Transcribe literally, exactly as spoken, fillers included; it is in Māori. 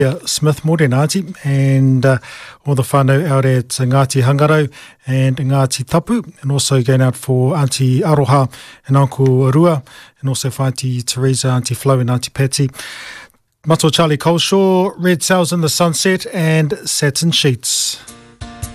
Smith, morning Auntie, and uh, all the whānau out at Ngāti Hangarau and Ngāti Tapu, and also going out for Auntie Aroha and Uncle Arua, and also for Auntie Teresa, Auntie Flo and Auntie Patsy. Mato Charlie Coleshaw, Red Sails in the Sunset and Satin Sheets.